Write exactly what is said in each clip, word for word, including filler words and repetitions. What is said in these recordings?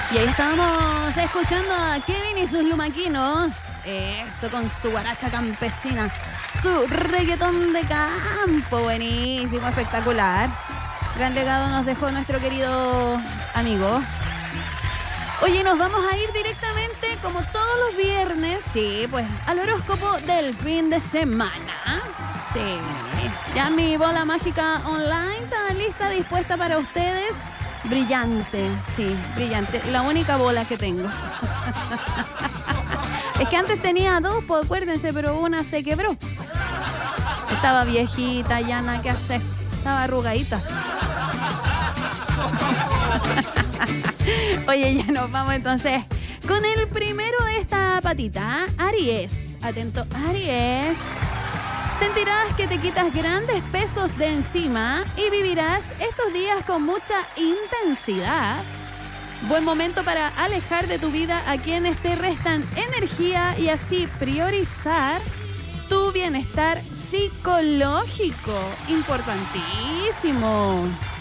Y ahí estábamos escuchando a Kevin y sus lumaquinos. Eso, con su guaracha campesina. Su reggaetón de campo. Buenísimo, espectacular. Gran legado nos dejó nuestro querido amigo. Oye, nos vamos a ir directamente, como todos los viernes, sí, pues, al horóscopo del fin de semana. Sí, ya mi bola mágica online está lista, dispuesta para ustedes. Brillante, sí, brillante. La única bola que tengo. Es que antes tenía dos, pues acuérdense, pero una se quebró. Estaba viejita, ya nada que hacer. Estaba arrugadita. Oye, ya nos vamos entonces con el primero de esta patita. Aries, atento, Aries. Sentirás que te quitas grandes pesos de encima y vivirás estos días con mucha intensidad. Buen momento para alejar de tu vida a quienes te restan energía y así priorizar tu bienestar psicológico. Importantísimo.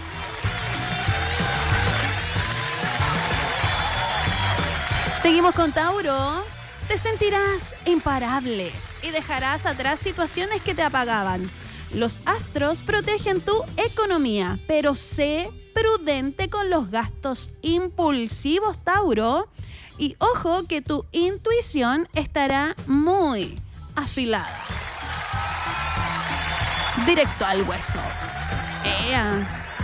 Seguimos con Tauro. Te sentirás imparable y dejarás atrás situaciones que te apagaban. Los astros protegen tu economía, pero sé prudente con los gastos impulsivos, Tauro. Y ojo que tu intuición estará muy afilada. Directo al hueso. ¡Ea!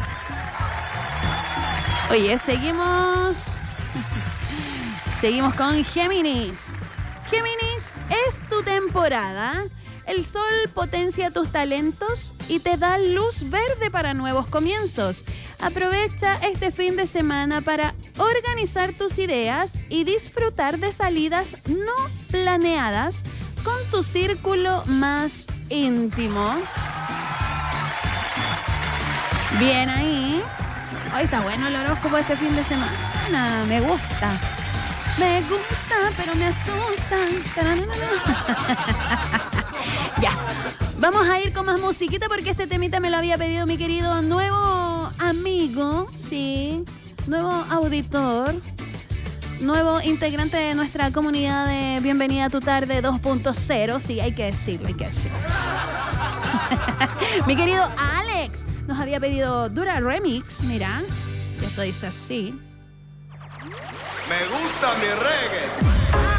Oye, seguimos... Seguimos con Géminis. Géminis, es tu temporada. El sol potencia tus talentos y te da luz verde para nuevos comienzos. Aprovecha este fin de semana para organizar tus ideas y disfrutar de salidas no planeadas con tu círculo más íntimo. Bien ahí. Hoy está bueno el horóscopo este fin de semana. Me gusta. Me gusta, pero me asusta. Ya, vamos a ir con más musiquita porque este temita me lo había pedido mi querido nuevo amigo, sí, nuevo auditor, nuevo integrante de nuestra comunidad de Bienvenida a tu Tarde dos punto cero, sí, hay que decirlo, hay que decirlo. Mi querido Alex nos había pedido Dura Remix, mira, esto dice así. Me gusta mi reggae.